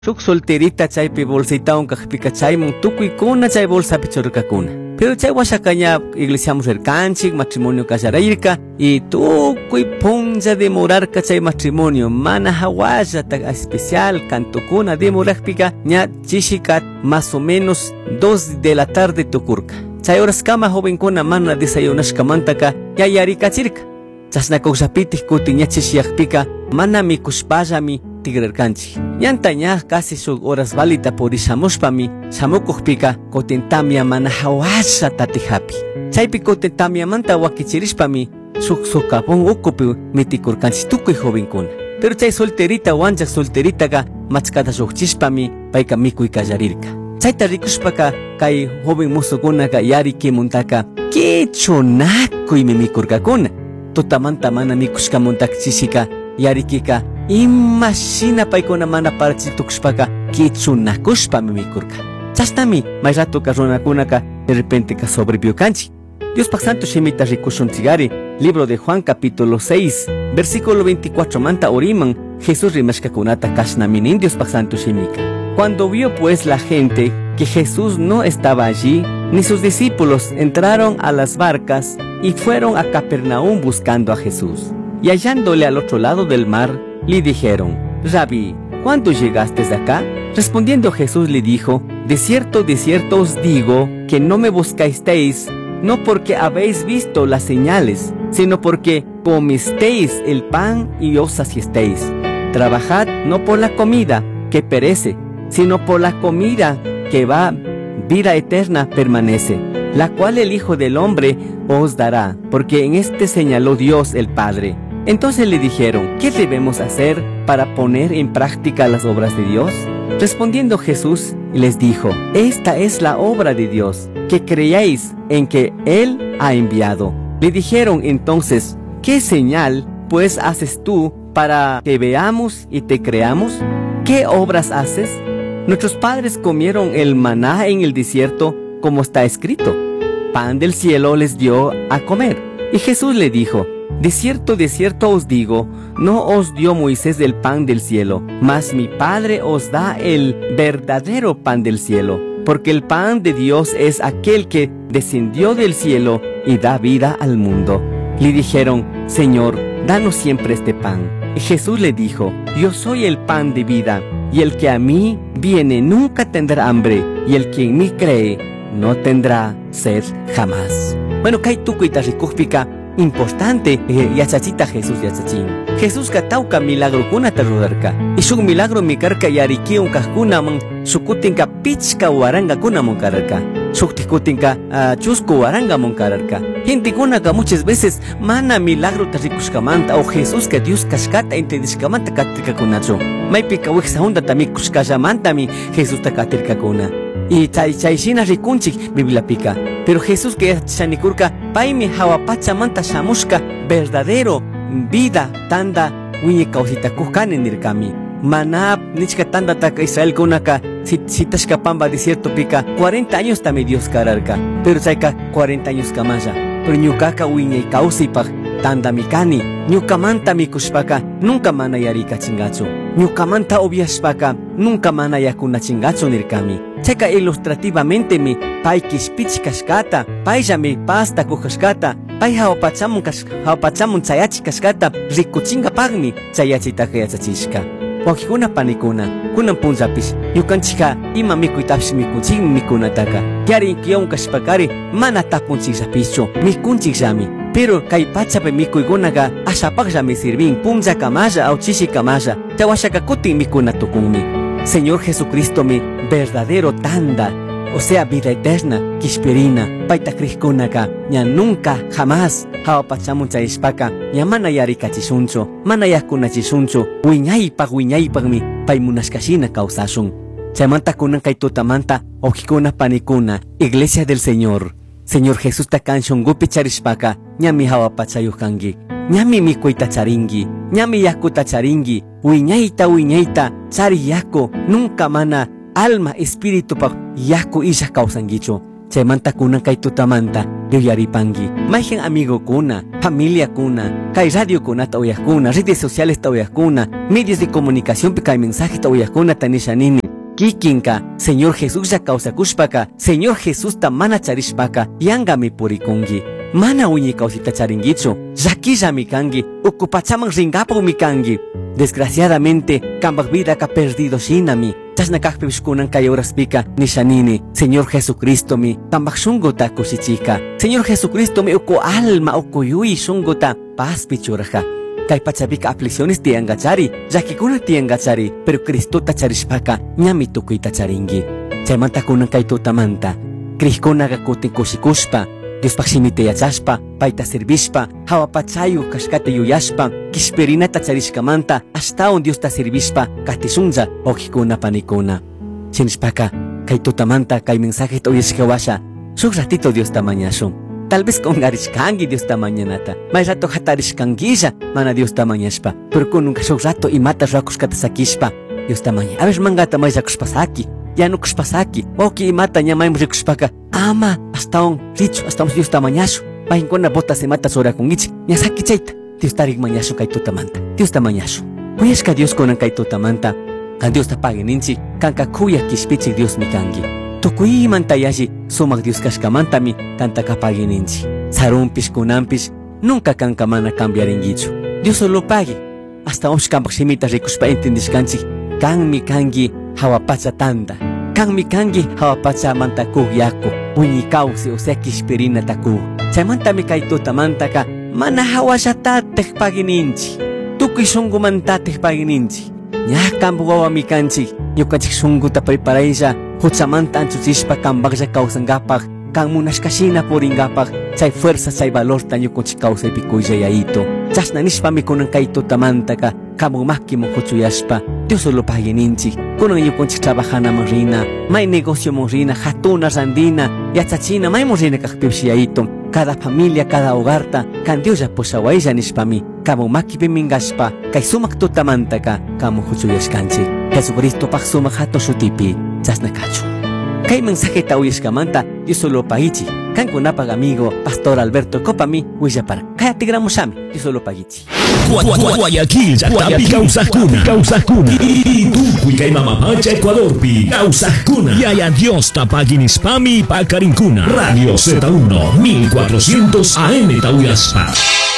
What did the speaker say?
Shuk solterita chaypi bolsita unkakpika chaymun tukuykuna chay bolsapi churkakuna. Pero chay washakaña iglesiamun rirkanchik, matrimonio kasharayirka y tukuy punlla demorarka chay matrimonio mana hawallata especial cantukuna demorakpika ña chishikat más o menos 2 de la tarde tukurka. Chay horas kama jovenkuna mana desayunashkamantaka ya yarikachirka. Chasnakukshapitik kuti ña chishiyakpika mana mikushpallami tigrarkanchik. Yantaña casi shuk horas valita purishamushpami shamukukpika kutintamia mana hawallata tijapi. Chaypi kutintamia wakichirishpami shuk sukapun ukupi mitikurkanchik tukuy jovenkuna. Pero chay solterita wanchak solteritaka machkata shukchishpami payka mikuy kallarirka. Chayta rikushpaka kay joven musukunaka yarikimuntaka kichunakuymi mikurkakuna. Tutamanta mana mikushkamuntaka chishika yarikika imashina paykuna mana parachitukushpaka kichunakushpami mikurka. Chashnami may ratuka runakunaka de repente sobrevivió kanchik. Diospak Santo Shemita rikushunchigari, libro de Juan capítulo 6, versículo 24 manta oriman, Jesús rimashkakunata kashnaminin Diospak Santo Shemika. Cuando vio pues la gente que Jesús no estaba allí, ni sus discípulos entraron a las barcas y fueron a Capernaum buscando a Jesús. Y hallándole al otro lado del mar, le dijeron: Rabí, ¿cuándo llegaste acá? Respondiendo Jesús le dijo: de cierto os digo que no me buscasteis, no porque habéis visto las señales, sino porque comisteis el pan y os saciasteis. Trabajad no por la comida que perece, sino por la comida que va, vida eterna permanece, la cual el Hijo del Hombre os dará, porque en este señaló Dios el Padre. Entonces le dijeron: ¿qué debemos hacer para poner en práctica las obras de Dios? Respondiendo Jesús les dijo: esta es la obra de Dios, que creáis en que Él ha enviado. Le dijeron entonces: ¿qué señal pues haces tú para que veamos y te creamos? ¿Qué obras haces? Nuestros padres comieron el maná en el desierto, como está escrito: pan del cielo les dio a comer. Y Jesús le dijo: de cierto os digo, no os dio Moisés el pan del cielo, mas mi Padre os da el verdadero pan del cielo, porque el pan de Dios es aquel que descendió del cielo y da vida al mundo. Le dijeron: Señor, danos siempre este pan. Y Jesús le dijo: yo soy el pan de vida, y el que a mí viene nunca tendrá hambre, y el que en mí cree no tendrá sed jamás. Bueno, kay tukuita rikukpika importante yachachita Jesús yachachin. Jesús katauka milagro kuna tarudarka. Y shuk milagro mikarka yariki unkajkunaman shukutinka pichka waranga kunamun kararka. Shuk tikutinka chusku waranga mun kararka. Gente kunaka muchas veces mana milagro tarikushkamanta o Jesús que Dios kashkata entendishkamanta katirka kunacho. Maypika wiksa hunda tamikushkashamantami Jesús takatirka kuna. Y chayshina rikunchik Bibliapika. Pero Jesús que shanikurka paimi hawapachamanta shamushka verdadero vida tanda wiñe kausitakuhkani nirkami. Mana nichka tanda taka Israel kunaka sitashkapamba desierto pika 40 años tami Dios kararka. Pero chayka 40 años kamaya. Pero ñukaka wiñe kausipak tanda mikani. Ñukamanta mikushpaka nunca mana yarika chingachu. Ñukamanta obviashpaka nunca mana yakuna chingachu nirkami. Chayka ilustrativamente mi pay kishpich kashkata, pay llami pasta kukashkata, pay hawapachamun chayachi kashkata, rikuchinga pagmi chayachitaka yachachishka. Wakikuna panikuna, kunan punzapish, yukanchika ima mikuytapish mikunchik mikunataka. Kyari kiyon kashpakari mana tapunchiksapischo, mikunchikllami. Pero kay pachapi mikuykunaga ashapakllami sirvin, punzakamalla aw chishikamalla, chawashaka kutin mikunatukunmi. Señor Jesucristo mi verdadero tanda, o sea vida eterna, kishpirina, paita krishkunaka, ña nunca jamás hawapachamun chayishpaka, ña mana yarikachishuncho, mana yakunachishuncho, wiñaypagmi pay munashkashina kausashun. Chaymanta kunan kay tutamanta, okikuna panikuna, Iglesia del Señor. Señor Jesús takanshun gupi charishpaka, ñami hawapachayukangi. Ñami mikuyta charingi, ñami yakuta charingi, wiñayta, chari yaku, nunca mana, alma, espíritu pa yaku isha kausangicho. Chaymanta kunan kay tutamanta, yaripangi. Maigen amigo kuna, familia kuna, kai radio kuna tauyakuna, redes sociales tauyakuna, medios de comunicación pe kai mensaje tauyakuna tanishanini. Kikinka, Señor Jesús ya causa kushpaka, Señor Jesús tamana charishpaka, yangami purikungi. Mana uñi causita charingicho, yakilla mikangi, ocupachaman ringapo mikangi. Desgraciadamente, kambak vida ka perdido shinami. Chasnakakpishkunan kay horas pika nishanini. Señor Jesucristo mi, kambak shunguta kushichika. Señor Jesucristo mi uko alma uko yui shunguta paz pichuraja. Kay pachabika aflicciones tiangachari, yakikuna tiangachari, pero Cristo tacharishpaka, ñami tukuy tacharingi. Chaymanta kunan kay tutamanta, Krishkuna gakutin kushikushpa, Dios pakshimite yachashpa, paita servishpa, hawapachayu kashkate yuyashpa, kishperina tacharishkamanta, hasta un Dios ta servishpa, katishunja, okikuna panikuna. Chinishpaka, kay tutamanta, kay mensaje toyeshkawasha, shuk ratito Dios tamañashun. Tal vez con garishkangi Dios tamañanata, may rato hatarishkangilla, mana Dios tamañashpa, pero con un shuk rato y mata rakushkata sakishpa, Dios tamaña. A ver mangata may rakushpasaki. Ya no kushpasaki, oki y mata ñamaymus rikushpaka, ama, hasta un richo, hasta un Dios tamañashu, bajinkona bota se mata sora con ichi, ñasaki chaita, Dios tarik mañashu kay tutamanta, Dios tamañashu. Puyashka Dios konan kay tutamanta, kan Dios tapagin inchi, kanka kuya kishpichik Dios mikangi. Tukuy mantayashi, sumak Dios kashkamanta mi, kanta kapagin inchi. Sarumpish kunampish, nunca kanka mana cambiaringichu. Dios solo pague, hasta oshkampak shimita rikushpa entendishkanchi, kan mi kangi, hawapacha tanda, kan mi kangi hawapacha manta kuhyako, uñi cauce o sea kishperina taku. Chaymanta mi kay tutamanta ka, mana hawashatatej pagininchi, tukuy shungu mantatej pagininchi. Ñakambu wawa mi kanchi, ñukanchik shunguta preparaisha, huchamanta anchuchishpa kambaklla kawsangapak, kan munashkashina puringapak, chay fuerza chay valorta ñukanchik kawsaypi kuyayayito. Chasnanishpa mi kunan kay tutamanta ka, kamu makimo huchuyashpa, Dios solo pagininchi. Kunan yukunchik trabajana morrina, may negocio morrina, hatuna randina, yachachina, may morrina kakpipshiyaito. Cada familia, cada hogarta, kan Dios ya poshawaisha nishpami, kamu makipi mingashpa, kay sumak tutamantaka, kamu huchuyashkanchik. Jesucristo pak sumak hato shutipi, chasnakachu. Kay mensaje tauyashkamanta, Dios solo pagichi. Kan kunapag amigo, Pastor Alberto Copami, Huillapar. Kayati gramushami, Dios solo pagichi. Guayaquil, Yatapi, Causajcuna. Y tú, y Mamapacha, Ecuador, pi, Causajcuna. Y allá Dios tapagin Hispami, Pacarincuna. Radio Z1, 1400 AM Tauyaspa.